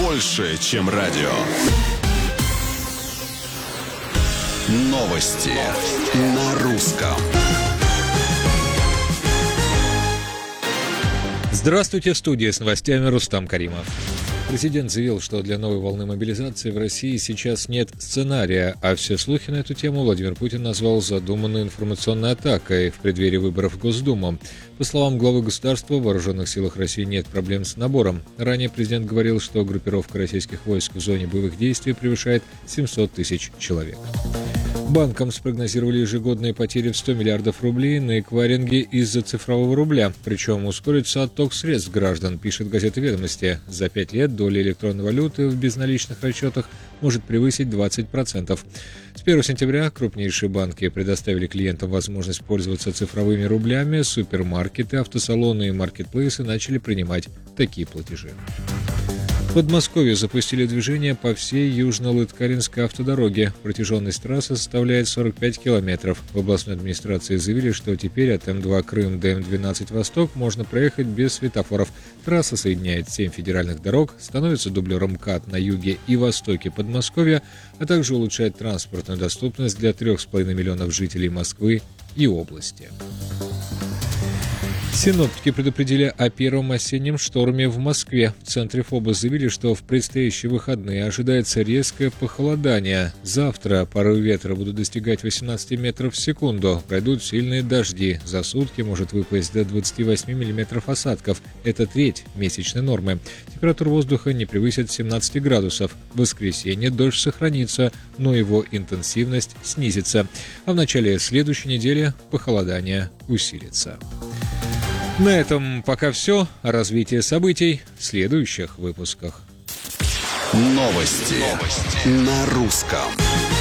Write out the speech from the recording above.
больше, чем радио. Новости на русском. Здравствуйте, в студии с новостями Рустам Каримов. Президент заявил, что для новой волны мобилизации в России сейчас нет сценария, а все слухи на эту тему Владимир Путин назвал задуманной информационной атакой в преддверии выборов в Госдуму. По словам главы государства, в вооруженных силах России нет проблем с набором. Ранее президент говорил, что группировка российских войск в зоне боевых действий превышает 700 тысяч человек. Банкам спрогнозировали ежегодные потери в 100 миллиардов рублей на эквайринге из-за цифрового рубля. Причем ускорится отток средств граждан, пишет газета «Ведомости». За 5 лет доля электронной валюты в безналичных расчетах может превысить 20%. С 1 сентября крупнейшие банки предоставили клиентам возможность пользоваться цифровыми рублями, супермаркеты, автосалоны и маркетплейсы начали принимать такие платежи. В Подмосковье запустили движение по всей Южно-Лыткаринской автодороге. Протяженность трассы составляет 45 километров. В областной администрации заявили, что теперь от М2 Крым до М12 Восток можно проехать без светофоров. Трасса соединяет 7 федеральных дорог, становится дублером МКАД на юге и востоке Подмосковья, а также улучшает транспортную доступность для 3,5 миллионов жителей Москвы и области. Синоптики предупредили о первом осеннем шторме в Москве. В центре ФОБа заявили, что в предстоящие выходные ожидается резкое похолодание. Завтра порывы ветра будут достигать 18 метров в секунду. Пройдут сильные дожди. За сутки может выпасть до 28 миллиметров осадков. Это треть месячной нормы. Температура воздуха не превысит 17 градусов. В воскресенье дождь сохранится, но его интенсивность снизится. А в начале следующей недели похолодание усилится. На этом пока все. О развитии событий в следующих выпусках. Новости на русском.